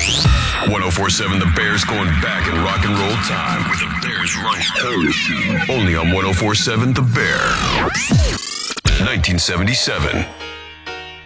1047 The Bears going back in rock and roll time with the Bears Run Parachute. Only on 1047 The Bear. 1977.